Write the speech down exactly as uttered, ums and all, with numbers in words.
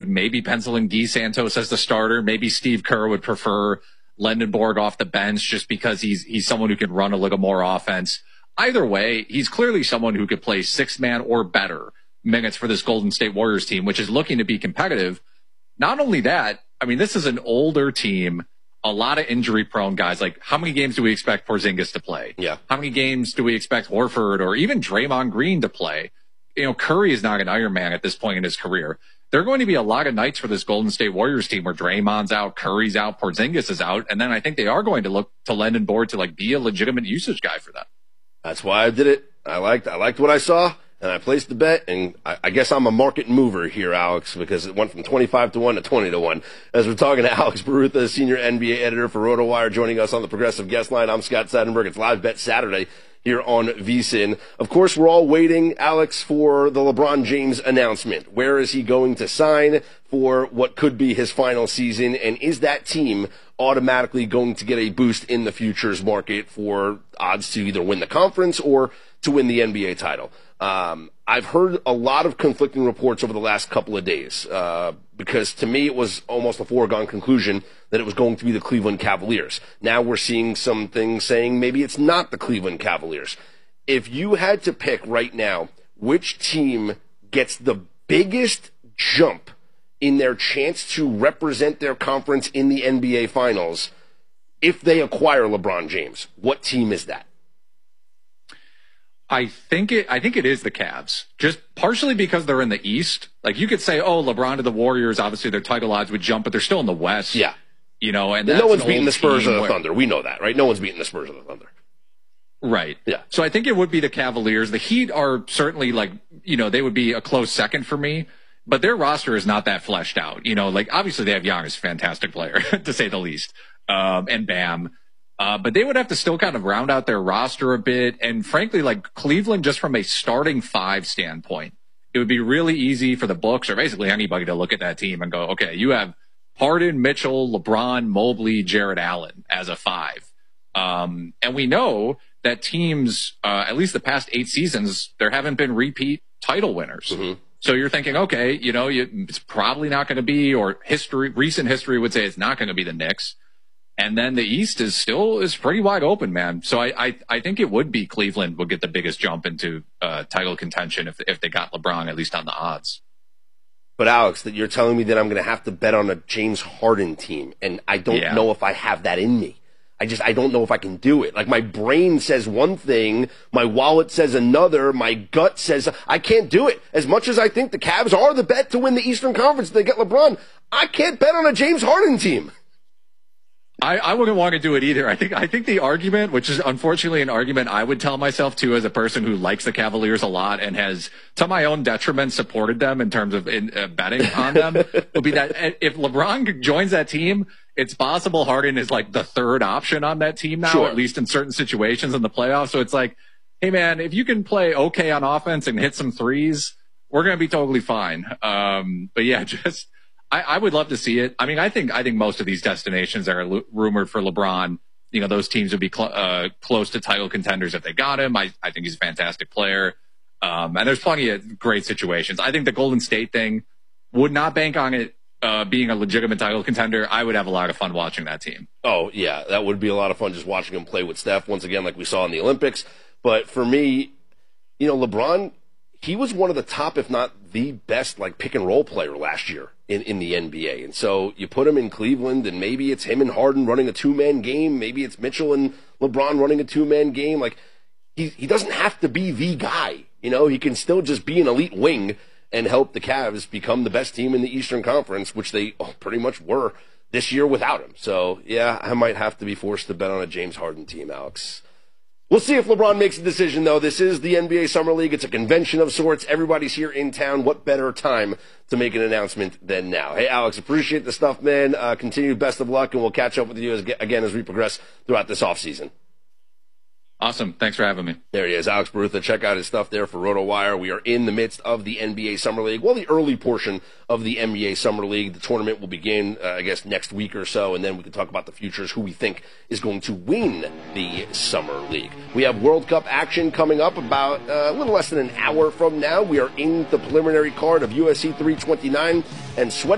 maybe penciling Guy Santos as the starter. Maybe Steve Kerr would prefer Lendenborg off the bench just because he's he's someone who can run a little more offense. Either way, he's clearly someone who could play six-man or better minutes for this Golden State Warriors team, which is looking to be competitive. Not only that, I mean, this is an older team, a lot of injury-prone guys. Like, how many games do we expect Porzingis to play? Yeah. How many games do we expect Horford or even Draymond Green to play? You know, Curry is not an Iron Man at this point in his career. There are going to be a lot of nights for this Golden State Warriors team where Draymond's out, Curry's out, Porzingis is out, and then I think they are going to look to Lendenborg to like be a legitimate usage guy for them. That's why I did it. I liked I liked what I saw, and I placed the bet, and I, I guess I'm a market mover here, Alex, because it went from twenty-five to one to twenty to one. As we're talking to Alex Barutha, senior N B A editor for RotoWire, joining us on the Progressive Guest Line. I'm Scott Seidenberg. It's Live Bet Saturday here on VSiN. Of course, we're all waiting, Alex, for the LeBron James announcement. Where is he going to sign for what could be his final season? And is that team automatically going to get a boost in the futures market for odds to either win the conference or to win the N B A title? Um, I've heard a lot of conflicting reports over the last couple of days, uh, because to me it was almost a foregone conclusion that it was going to be the Cleveland Cavaliers. Now we're seeing some things saying maybe it's not the Cleveland Cavaliers. If you had to pick right now which team gets the biggest jump in their chance to represent their conference in the N B A Finals if they acquire LeBron James, what team is that? I think it. I think it is the Cavs, just partially because they're in the East. Like you could say, oh, LeBron to the Warriors, obviously their title odds would jump, but they're still in the West. Yeah, you know, and no that's one's an beating old the Spurs or the where, Thunder. We know that, right? No one's beating the Spurs or the Thunder. Right. Yeah. So I think it would be the Cavaliers. The Heat are certainly like, you know, they would be a close second for me, but their roster is not that fleshed out. You know, like obviously they have Giannis, fantastic player to say the least, um, and Bam. Uh, but they would have to still kind of round out their roster a bit. And frankly, like Cleveland, just from a starting five standpoint, it would be really easy for the books or basically anybody to look at that team and go, okay, you have Harden, Mitchell, LeBron, Mobley, Jared Allen as a five. Um, and we know that teams, uh, at least the past eight seasons, there haven't been repeat title winners. Mm-hmm. So you're thinking, okay, you know, you, it's probably not going to be, or history, recent history would say it's not going to be the Knicks. And then the East is still is pretty wide open, man. So I, I, I think it would be Cleveland would get the biggest jump into uh, title contention if if they got LeBron, at least on the odds. But Alex, that you're telling me that I'm going to have to bet on a James Harden team, and I don't yeah. know if I have that in me. I just I don't know if I can do it. Like my brain says one thing, my wallet says another, my gut says I can't do it. As much as I think the Cavs are the bet to win the Eastern Conference, if they get LeBron, I can't bet on a James Harden team. I, I wouldn't want to do it either. I think I think the argument, which is unfortunately an argument I would tell myself too as a person who likes the Cavaliers a lot and has, to my own detriment, supported them in terms of in, uh, betting on them, would be that if LeBron joins that team, it's possible Harden is like the third option on that team now, sure. at least in certain situations in the playoffs. So it's like, hey man, if you can play okay on offense and hit some threes, we're going to be totally fine. Um, but yeah, just. I, I would love to see it. I mean, I think I think most of these destinations that are l- rumored for LeBron, you know, those teams would be cl- uh, close to title contenders if they got him. I, I think he's a fantastic player. Um, and there's plenty of great situations. I think the Golden State thing would not bank on it uh, being a legitimate title contender. I would have a lot of fun watching that team. Oh, yeah, that would be a lot of fun just watching him play with Steph once again like we saw in the Olympics. But for me, you know, LeBron, he was one of the top, if not the best, like pick and roll player last year in, in the N B A. And so you put him in Cleveland, and maybe it's him and Harden running a two-man game. Maybe it's Mitchell and LeBron running a two-man game. Like he he doesn't have to be the guy. You know, he can still just be an elite wing and help the Cavs become the best team in the Eastern Conference, which they oh, pretty much were this year without him. So, yeah, I might have to be forced to bet on a James Harden team, Alex. We'll see if LeBron makes a decision, though. This is the N B A Summer League. It's a convention of sorts. Everybody's here in town. What better time to make an announcement than now? Hey, Alex, appreciate the stuff, man. Uh, continued best of luck, and we'll catch up with you as, again as we progress throughout this offseason. Awesome. Thanks for having me. There he is, Alex Barutha. Check out his stuff there for RotoWire. We are in the midst of the N B A Summer League. Well, the early portion of the N B A Summer League. The tournament will begin, uh, I guess, next week or so, and then we can talk about the futures, who we think is going to win the Summer League. We have World Cup action coming up about uh, a little less than an hour from now. We are in the preliminary card of U F C three twenty-nine, and sweating